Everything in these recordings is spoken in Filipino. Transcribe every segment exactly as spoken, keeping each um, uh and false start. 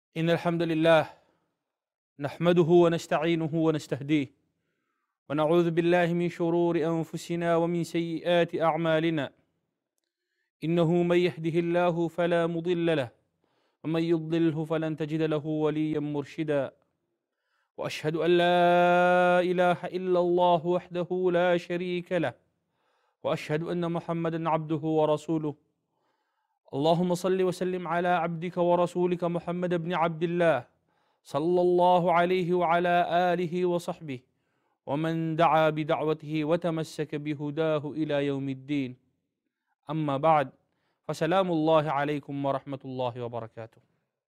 إن الحمد لله نحمده ونستعينه ونستهديه ونعوذ بالله من شرور أنفسنا ومن سيئات أعمالنا. إنه من يهده الله فلا مضل له ومن يضلله فلن تجد له وليا مرشدا. وأشهد أن لا إله إلا الله وحده لا شريك له وأشهد أن محمدا عبده ورسوله. اللهم صل وسلم على عبدك ورسولك محمد بن عبد الله صلى الله عليه وعلى آله وصحبه ومن دعا بدعوته وتمسك بهداه إلى يوم الدين. أما بعد، فسلام الله عليكم ورحمة الله وبركاته.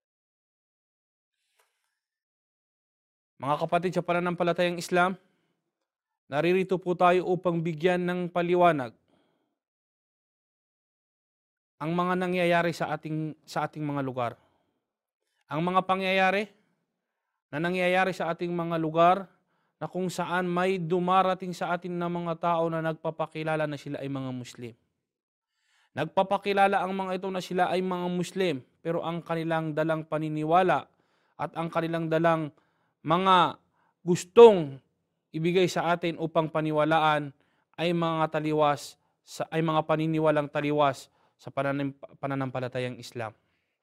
Mga kapatid sa pananampalatayang Islam, naririto po tayo upang bigyan ng paliwanag ang mga nangyayari sa ating sa ating mga lugar. Ang mga pangyayari na nangyayari sa ating mga lugar na kung saan may dumarating sa atin na mga tao na nagpapakilala na sila ay mga Muslim. Nagpapakilala ang mga ito na sila ay mga Muslim, pero ang kanilang dalang paniniwala at ang kanilang dalang mga gustong ibigay sa atin upang paniwalaan ay mga taliwas, ay mga paniniwalang taliwas sa pananam, pananampalatayang Islam.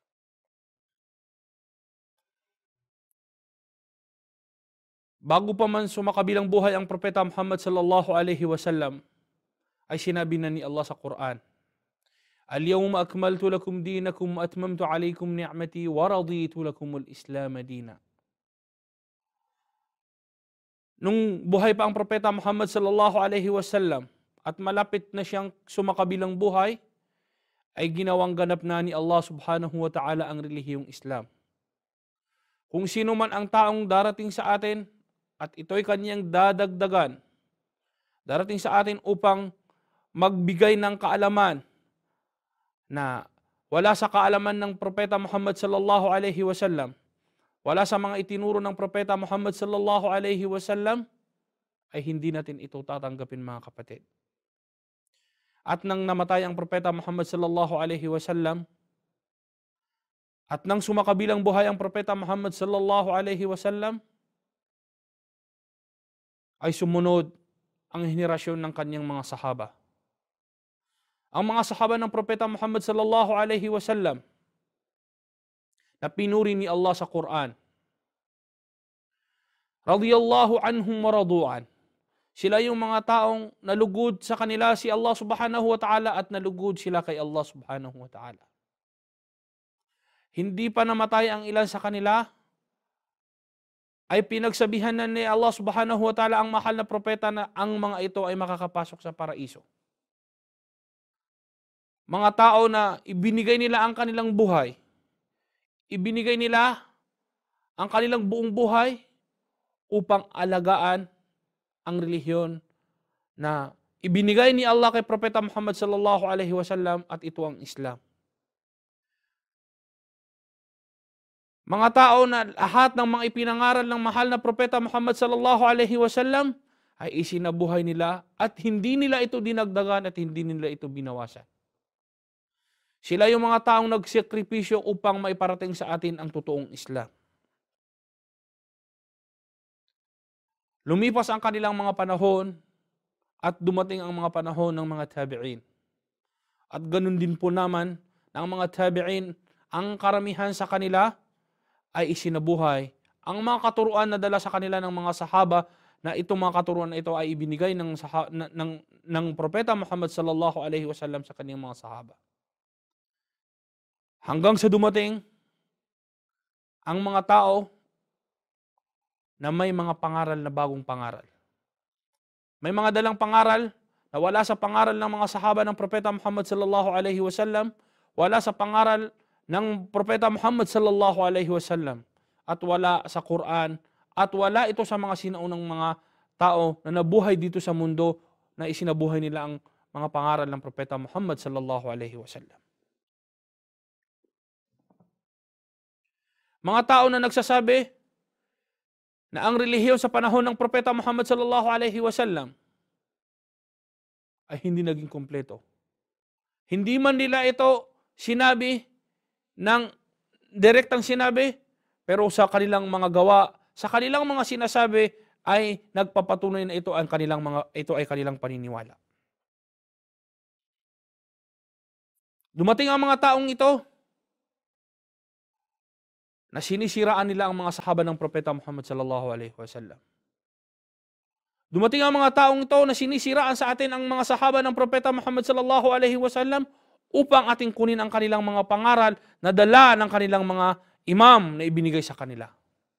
Bago pa man sumakabilang buhay ang Propeta Muhammad sallallahu alaihi wasallam, ay sinabi na ni Allah sa Quran, "Al-yawma akmaltu lakum dinakum wa atmamtu alaykum ni'mati wa raditu lakum al-Islam dina." Nung buhay pa ang Propeta Muhammad sallallahu alaihi wasallam at malapit na siyang sumakabilang buhay, ay ginawang ganap na ni Allah subhanahu wa ta'ala ang relihiyong Islam. Kung sino man ang taong darating sa atin at ito'y kanyang dadagdagan, darating sa atin upang magbigay ng kaalaman na wala sa kaalaman ng Propeta Muhammad sallallahu alaihi wasallam, wala sa mga itinuro ng Propeta Muhammad sallallahu alaihi wasallam, ay hindi natin ito tatanggapin, mga kapatid. At nang namatay ang Propeta Muhammad sallallahu alaihi wasallam, at nang sumakabilang buhay ang Propeta Muhammad sallallahu alaihi wasallam, ay sumunod ang henerasyon ng kanyang mga sahaba. Ang mga sahaba ng Propeta Muhammad sallallahu alaihi wasallam na pinuri ni Allah sa Quran, radiyallahu anhum wa radu'an. Sila yung mga taong nalugod sa kanila si Allah subhanahu wa ta'ala at nalugod sila kay Allah subhanahu wa ta'ala. Hindi pa namatay ang ilan sa kanila, ay pinagsabihan na ni Allah subhanahu wa ta'ala ang mahal na propeta na ang mga ito ay makakapasok sa paraiso. Mga tao na ibinigay nila ang kanilang buhay, ibinigay nila ang kanilang buong buhay upang alagaan ang relihiyon na ibinigay ni Allah kay Propeta Muhammad sallallahu alaihi wasallam, at ito ang Islam. Mga tao na lahat ng mga ipinangaral ng mahal na Propeta Muhammad sallallahu alaihi wasallam ay isinabuhay nila at hindi nila ito dinagdagan at hindi nila ito binawasan. Sila yung mga taong nagsakripisyo upang maiparating sa atin ang totoong Islam. Lumipas ang kanilang mga panahon at dumating ang mga panahon ng mga tabi'in. At ganun din po naman ng mga tabi'in, ang karamihan sa kanila ay isinabuhay ang mga katuruan na dala sa kanila ng mga sahaba, na itong mga katuruan na ito ay ibinigay ng, saha, ng, ng, ng Propeta Muhammad sallallahu alaihi wasallam sa kanyang mga sahaba. Hanggang sa dumating ang mga tao na may mga pangaral na bagong pangaral. May mga dalang pangaral na wala sa pangaral ng mga sahaba ng Propeta Muhammad sallallahu alaihi wasallam, wala sa pangaral ng Propeta Muhammad sallallahu alaihi wasallam, at wala sa Quran, at wala ito sa mga sinaunang mga tao na nabuhay dito sa mundo na isinabuhay nila ang mga pangaral ng Propeta Muhammad sallallahu alaihi wasallam. Mga tao na nagsasabi na ang relihiyon sa panahon ng Propeta Muhammad sallallahu alaihi wasallam ay hindi naging kompleto. Hindi man nila ito sinabi ng direktang sinabi, pero sa kanilang mga gawa, sa kanilang mga sinasabi ay nagpapatunay na ito ang kanilang mga ito ay kanilang paniniwala. Dumating ang mga taong ito na sinisiraan nila ang mga sahaba ng propeta Muhammad sallallahu alaihi wasallam. Dumating ang mga taong ito na sinisiraan sa atin ang mga sahaba ng propeta Muhammad sallallahu alaihi wasallam upang ating kunin ang kanilang mga pangaral na dala ng kanilang mga imam na ibinigay sa kanila.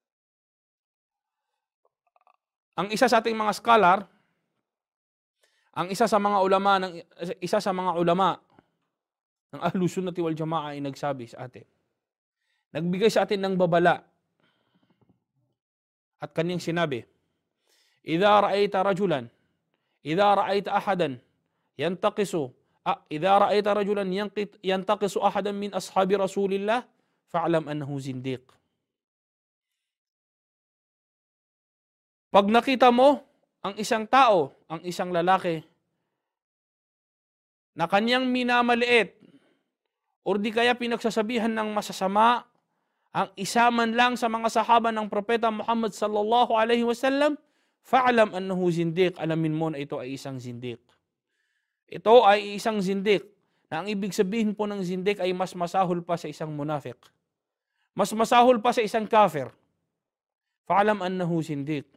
Ang isa sa ating mga scholar, ang isa sa mga ulama ng isa sa mga ulama ng Ahlus Sunnati wal Jamaa ay nagsabi sa atin. Nagbigay sa atin ng babala. At kanyang sinabi, "Idza ra'aita rajulan, idza ra'aita ahadan yantaqisu, ah, idza ra'aita rajulan yanqit yantaqisu ahadan min ashabi Rasulillah, fa'lam annahu zindiq." Pag nakita mo ang isang tao, ang isang lalaki na kanyang minamaliit o di kaya pinagsasabihan ng masasama ang isa man lang sa mga sahaba ng propeta Muhammad sallallahu alaihi wasallam, fa'lam annahu zindiq, alamin mo na ito ay isang zindiq. Ito ay isang zindiq na ang ibig sabihin po ng zindiq ay mas masahol pa sa isang munafiq. Mas masahol pa sa isang kafir. Fa'lam annahu zindiq.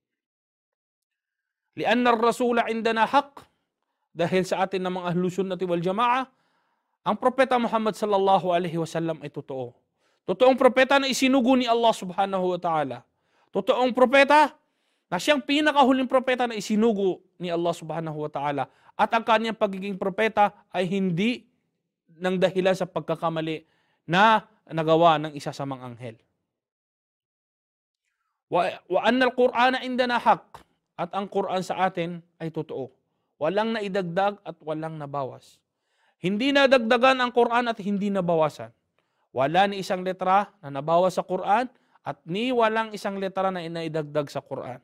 Lianna ar-rasula indana haqq, dahil sa atin ng mga Ahlus Sunnati wal Jamaa, ang propeta Muhammad sallallahu alaihi wasallam ay totoo. Totoong propeta na isinugo ni Allah subhanahu wa ta'ala. Totoong propeta na siyang pinakahuling propeta na isinugo ni Allah subhanahu wa ta'ala. At ang kanyang pagiging propeta ay hindi ng dahilan sa pagkakamali na nagawa ng isa sa mga anghel. Wa, wa anna al-Qur'ana indana haqq, at ang Quran sa atin ay totoo. Walang naidagdag at walang nabawas. Hindi nadagdagan ang Quran at hindi nabawasan. Wala ni isang letra na nabawas sa Quran at ni walang isang letra na inaidagdag sa Quran.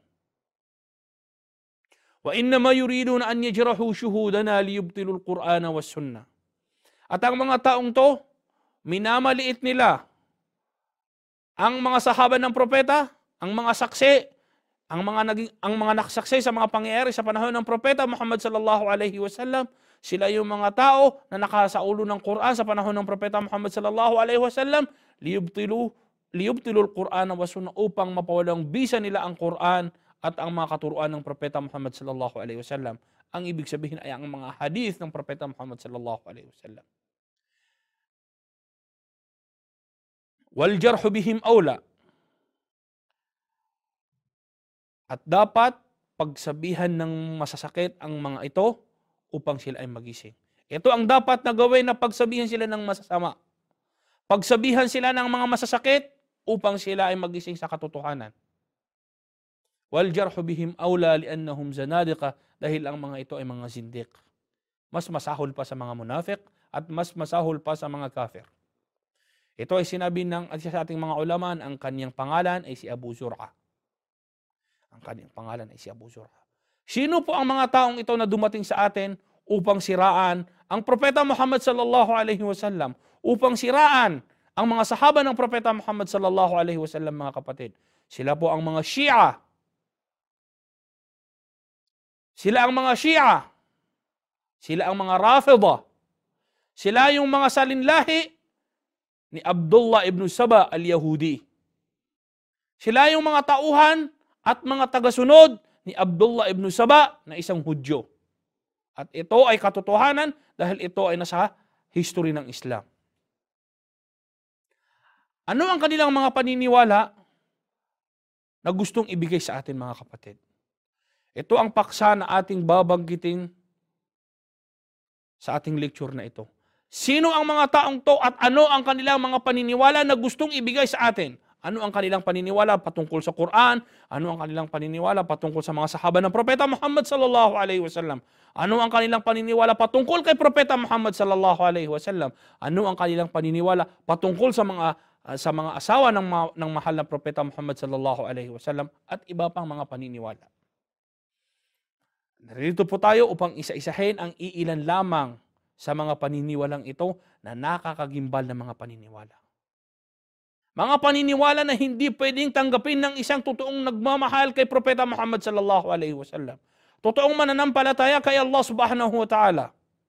Wa innama yuriduna an yajrahu shuhudana liyubtilu al-Qur'ana was sunnah. At ang mga taong to, minamaliit nila ang mga sahaba ng propeta, ang mga saksi, ang mga naging ang mga nakasaksi sa mga pangyayari sa panahon ng propeta Muhammad sallallahu alaihi wasallam. Sila yung mga tao na nakasaulo ng Quran sa panahon ng propeta Muhammad sallallahu alaihi wasallam, liyubtilu liyubtilu al-Qur'an wa sunnah, upang mapawalang bisa nila ang Quran at ang mga katuruan ng propeta Muhammad sallallahu alaihi wasallam. Ang ibig sabihin ay ang mga hadith ng propeta Muhammad sallallahu alaihi wasallam. Wal jarhu bihim awla. At dapat pagsabihan ng masasakit ang mga ito upang sila ay magising. Ito ang dapat na gawin, na pagsabihan sila ng masasama. Pagsabihan sila ng mga masasakit upang sila ay magising sa katotohanan. Wal jarhu bihim awla liannahum zanadiqa, dahil ang mga ito ay mga zindiq. Mas masahol pa sa mga munafiq at mas masahol pa sa mga kafir. Ito ay sinabi ng sa ating mga ulama, ang kanyang pangalan ay si Abu Zur'a. Ang kanyang pangalan ay si Abu Zur'a. Sino po ang mga taong ito na dumating sa atin upang siraan ang propeta Muhammad sallallahu alaihi wasallam, upang siraan ang mga sahaba ng propeta Muhammad sallallahu alaihi wasallam, mga kapatid? Sila po ang mga Shia. Sila ang mga Shia. Sila ang mga Rafida. Sila yung mga salinlahi ni Abdullah ibn Saba al-Yahudi. Sila yung mga tauhan at mga tagasunod ni Abdullah ibn Saba na isang Hudyo. At ito ay katotohanan dahil ito ay nasa history ng Islam. Ano ang kanilang mga paniniwala na gustong ibigay sa atin, mga kapatid? Ito ang paksa na ating babanggitin sa ating lecture na ito. Sino ang mga taong to at ano ang kanilang mga paniniwala na gustong ibigay sa atin? Ano ang kanilang paniniwala patungkol sa Quran? Ano ang kanilang paniniwala patungkol sa mga sahaba ng propeta Muhammad sallallahu alaihi wasallam? Ano ang kanilang paniniwala patungkol kay propeta Muhammad sallallahu alaihi wasallam? Ano ang kanilang paniniwala patungkol sa mga uh, sa mga asawa ng ma- ng mahal na propeta Muhammad sallallahu alaihi wasallam at iba pang mga paniniwala? Narito po tayo upang isa-isahin ang iilan lamang sa mga paniniwalang ito na nakakagimbal na mga paniniwala. Mga paniniwala na hindi pwedeng tanggapin ng isang totoong nagmamahal kay Propeta Muhammad sallallahu alaihi wasallam. Totoong mananampalataya kay Allah subhanahu wa ta'ala.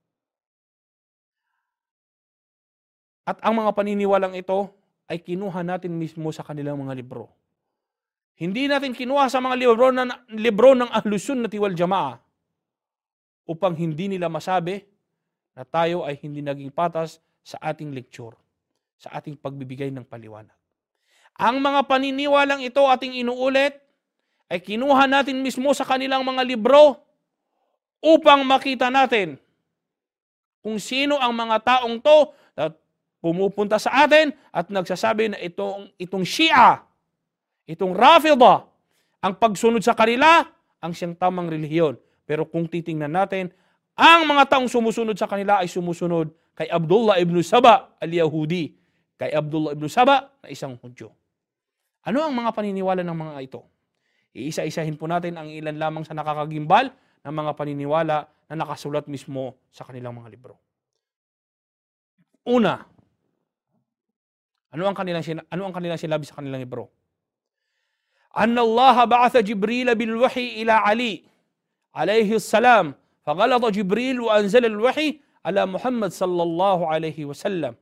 At ang mga paniniwalang ito ay kinuha natin mismo sa kanilang mga libro. Hindi natin kinuha sa mga libro, na, libro ng Ahlus Sunnati wal Jamaa upang hindi nila masabi na tayo ay hindi naging patas sa ating lecture, sa ating pagbibigay ng paliwanag. Ang mga paniniwalang ito ating inuulit ay kinuha natin mismo sa kanilang mga libro upang makita natin kung sino ang mga taong to na pumupunta sa atin at nagsasabi na itong, itong Shia, itong Rafida, ang pagsunod sa kanila ang siyang tamang relihiyon. Pero kung titingnan natin, ang mga taong sumusunod sa kanila ay sumusunod kay Abdullah ibn Saba al-Yahudi, kay Abdullah ibn Saba na isang Hudyo. Ano ang mga paniniwala ng mga ito? Iisa-isahin po natin ang ilan lamang sa nakakagimbal ng mga paniniwala na nakasulat mismo sa kanilang mga libro. Una, ano ang kanilang, ano ang kanilang sinabi sa kanilang libro? Anna Allah ba'atha Jibril bil wahi ila Ali alayhi salam, faghalata Jibril wa anzala al wahi ala Muhammad sallallahu alayhi wasallam.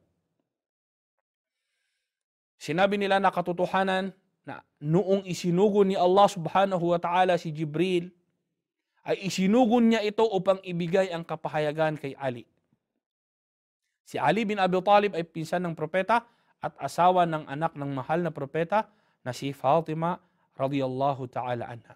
Sinabi nila na katotohanan na noong isinugon ni Allah subhanahu wa ta'ala si Jibril, ay isinugon niya ito upang ibigay ang kapahayagan kay Ali. Si Ali bin Abi Talib ay pinsan ng propeta at asawa ng anak ng mahal na propeta na si Fatima radiyallahu ta'ala anha.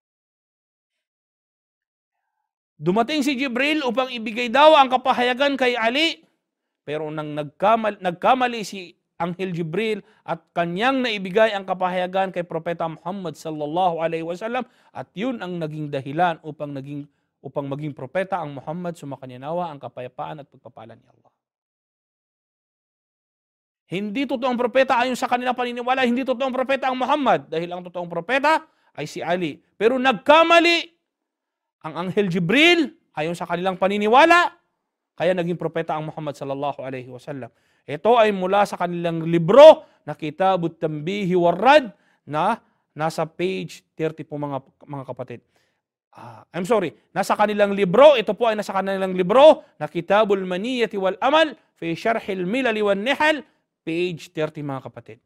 Dumating si Jibril upang ibigay daw ang kapahayagan kay Ali, pero nang nagkamali, nagkamali si Anghel Jibril at kanyang naibigay ang kapahayagan kay Propeta Muhammad sallallahu alaihi wasallam, at yun ang naging dahilan upang naging upang maging propeta ang Muhammad, sumakanyanawa ang kapayapaan at pagpapala ni Allah. Hindi totoong propeta ayon sa kanilang paniniwala, hindi totoong propeta ang Muhammad, dahil ang totoong propeta ay si Ali. Pero nagkamali ang Anghel Jibril ayon sa kanilang paniniwala, kaya naging propeta ang Muhammad sallallahu alaihi wasallam. Ito ay mula sa kanilang libro na Kitabut Tanbihi Warrad na nasa page thirty po mga mga kapatid. Uh, I'm sorry, nasa kanilang libro, ito po ay nasa kanilang libro na Kitabul Maniyati wal Amal fi Sharhil Milali wan Nihal, page thirty mga kapatid.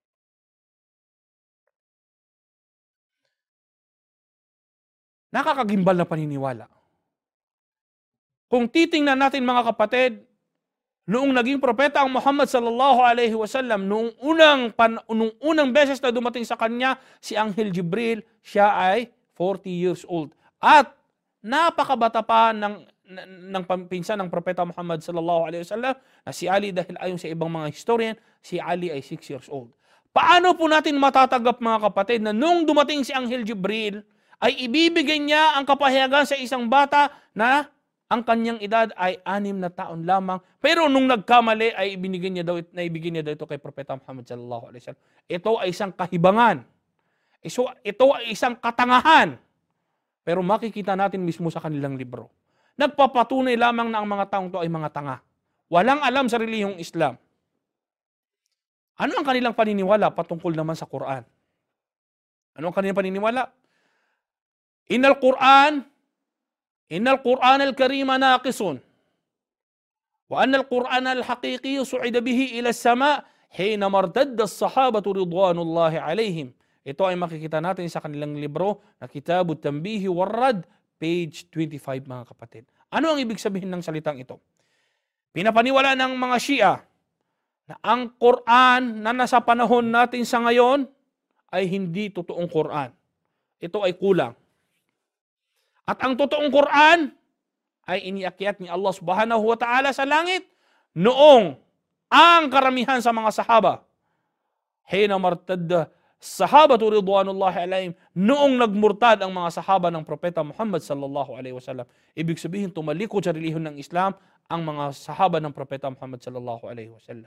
Nakakagimbal na paniniwala. Kung titingnan natin mga kapatid, noong naging propeta ang Muhammad sallallahu alaihi wasallam, noong unang pan, noong unang beses na dumating sa kanya si Anghel Jibril, siya ay forty years old. At napakabata pa ng ng pinsan ng propeta Muhammad sallallahu alaihi wasallam na si Ali, dahil ayon sa ibang mga historian, si Ali ay six years old. Paano po natin matatanggap mga kapatid na nung dumating si Anghel Jibril ay ibibigay niya ang kapahayagan sa isang bata na ang kanyang edad ay anim na taon lamang, pero nung nagkamali ay ibinigay niya daw, naibigay niya daw ito kay Propeta Muhammad sallallahu alaihi wasallam. Ito ay isang kahibangan. Ito, ito ay isang katangahan. Pero makikita natin mismo sa kanilang libro. Nagpapatunay lamang na ang mga taong to ay mga tanga. Walang alam sa relihiyong Islam. Ano ang kanilang paniniwala patungkol naman sa Quran? Ano ang kanilang paniniwala? Innal Quran Innal Quran al-Karima naqisun wa anna al-Quran al-haqiqi su'ida bihi ila as-sama' hina martadda as-sahabatu ridwanullahi alaihim. Ito ay makikita natin sa kanilang libro na Kitabut Tanbihi Warrad, page twenty-five mga kapatid. Ano ang ibig sabihin ng salitang ito? Pinapaniwala ng mga Shia na ang Quran na nasa panahon natin sa ngayon ay hindi totoong Quran. Ito ay kulang. At ang totoong Quran ay iniakyat ni Allah subhanahu wa ta'ala sa langit noong ang karamihan sa mga sahaba, hina martadda sahabatu ridwanullahi alaihim, noong nagmurtad ang mga sahaba ng propeta Muhammad sallallahu alaihi wasallam. Ibig sabihin, tumalikod sa relihiyon ng Islam ang mga sahaba ng propeta Muhammad sallallahu alaihi wasallam.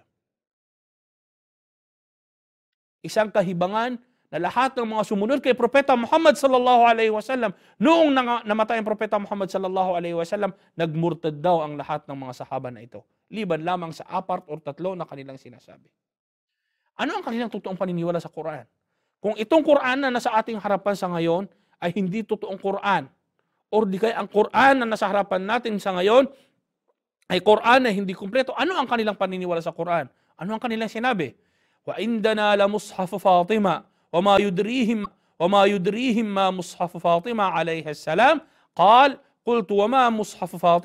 Isang kahibangan na lahat ng mga sumunod kay Propeta Muhammad sallallahu alaihi wasallam, noong namatay ang Propeta Muhammad sallallahu alaihi wasallam, nagmurtad daw ang lahat ng mga sahaba na ito, liban lamang sa apat o tatlo na kanilang sinasabi. Ano ang kanilang totoong paniniwala sa Quran? Kung itong Quran na nasa ating harapan sa ngayon ay hindi totoong Quran, or di kaya ang Quran na nasa harapan natin sa ngayon ay Quran na hindi kumpleto, ano ang kanilang paniniwala sa Quran? Ano ang kanilang sinabi? Wa indana la mushaf Fatima wa ma yudrihim wa ma yudrihim ma mushaf Fatima alayha salam qal qultu wa ma mushaf Fatima